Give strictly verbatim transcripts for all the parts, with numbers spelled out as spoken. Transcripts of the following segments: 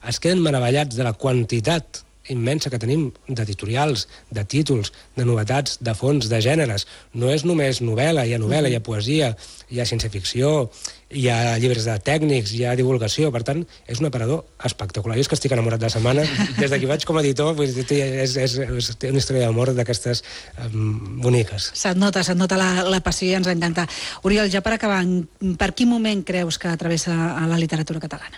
es queden meravellats de la quantitat immensa que tenim d'editorials, de títols, de novetats, de fons, de gèneres. No és només novel·la, hi ha novel·la, hi ha poesia, hi ha ciència-ficció, hi ha llibres de tècnics, hi ha divulgació, per tant, és un aparador espectacular. Jo és que estic enamorat de la setmana, des d'aquí vaig com a editor, és, és, és, és una història d'amor d'aquestes um, boniques. Se't nota, se't nota la, la passió i ens encanta. Oriol, ja per acabar, per quin moment creus que travessa la literatura catalana?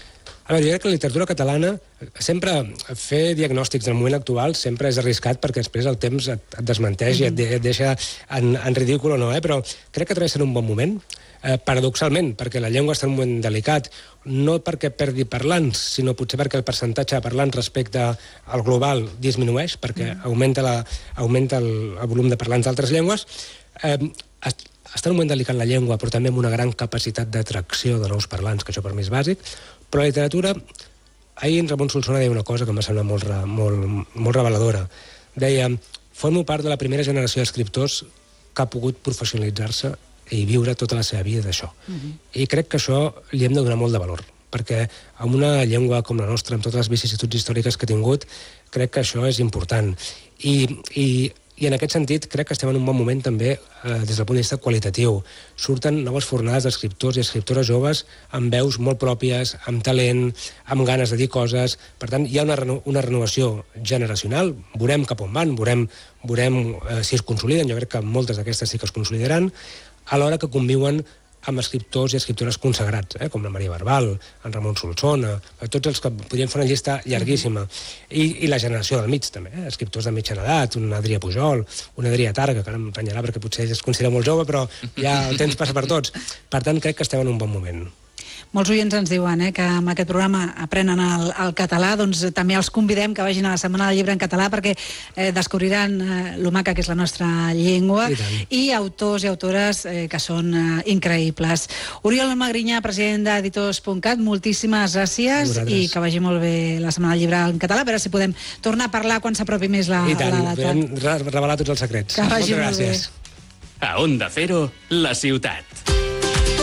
A veure, jo crec que la literatura catalana, sempre fer diagnòstics del moment actual sempre és arriscat perquè després el temps et, et desmenteix i et, de, et deixa en, en ridícul o no, eh? Però crec que travessa un bon moment, eh, paradoxalment, perquè la llengua està en un moment delicat, no perquè perdi parlants, sinó potser perquè el percentatge de parlants respecte al global disminueix, perquè mm. augmenta, la, augmenta el, el volum de parlants d'altres llengües. Eh, està en un moment delicat la llengua, però també amb una gran capacitat d'atracció de nous parlants, que això per mi és bàsic. Però la literatura, ahir en Ramon Solsona deia una cosa que em va semblar molt, molt, molt reveladora. Deia, formo part de la primera generació d'escriptors que ha pogut professionalitzar-se i viure tota la seva vida d'això. Uh-huh. I crec que això li hem de donar molt de valor, perquè amb una llengua com la nostra, amb totes les vicissituds històriques que ha tingut, crec que això és important. I, i I en aquest sentit crec que estem en un bon moment també eh, des del punt de vista qualitatiu. Surten noves fornades d'escriptors i escriptores joves amb veus molt pròpies, amb talent, amb ganes de dir coses. Per tant, hi ha una, reno una renovació generacional. Veurem cap on van, veurem, veurem eh, si es consoliden. Jo crec que moltes d'aquestes sí que es consolidaran, alhora que conviuen amb escriptors i escriptores consagrats, eh, com la Maria Barbal, en Ramon Solsona, tots els que podríem fer una llista llarguíssima. I, i la generació del mig, també, eh, escriptors de mitjana edat, un Adrià Pujol, un Adrià Targa, que ara em renyarà perquè potser es considera molt jove, però ja el temps passa per tots. Per tant, crec que estem en un bon moment. Molts oients ens diuen eh, que amb aquest programa aprenen el, el català, doncs també els convidem que vagin a la Setmana del Llibre en català perquè eh, descobriran eh, lo maca que és la nostra llengua i, i autors i autores eh, que són eh, increïbles. Oriol Magrinyà, president d'editors punt cat, moltíssimes gràcies i que vagi molt bé la Setmana del Llibre en català, a veure si podem tornar a parlar quan s'apropi més la, I tant, la data. podem revelar tots els secrets. Que vagi Moltes molt gràcies. bé. A Onda Cero, la ciutat.